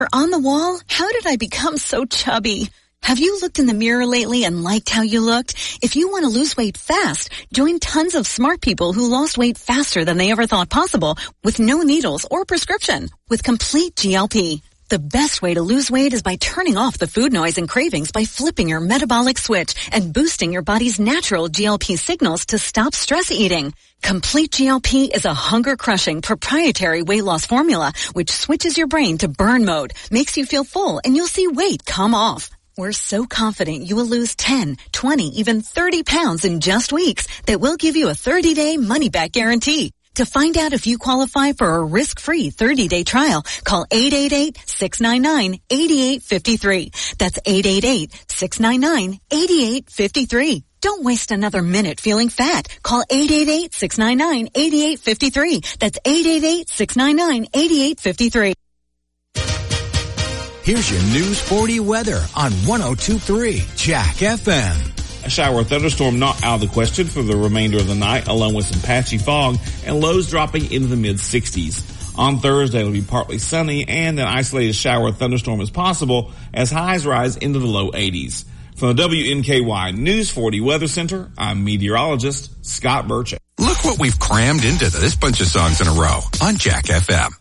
On the wall, how did I become so chubby? Have you looked in the mirror lately and liked how you looked? If you want to lose weight fast, join tons of smart people who lost weight faster than they ever thought possible with no needles or prescription with Complete GLP. The best way to lose weight is by turning off the food noise and cravings by flipping your metabolic switch and boosting your body's natural GLP signals to stop stress eating. Complete GLP is a hunger-crushing proprietary weight loss formula which switches your brain to burn mode, makes you feel full, and you'll see weight come off. We're so confident you will lose 10, 20, even 30 pounds in just weeks that we'll give you a 30-day money-back guarantee. To find out if you qualify for a risk-free 30-day trial, call 888-699-8853. That's 888-699-8853. Don't waste another minute feeling fat. Call 888-699-8853. That's 888-699-8853. Here's your News 40 weather on 102.3 Jack FM. A shower or thunderstorm not out of the question for the remainder of the night, along with some patchy fog and lows dropping into the mid-60s. On Thursday, it'll be partly sunny and an isolated shower or thunderstorm is possible as highs rise into the low 80s. From the WNKY News 40 Weather Center, I'm meteorologist Scott Burchett. Look what we've crammed into this bunch of songs in a row on Jack FM.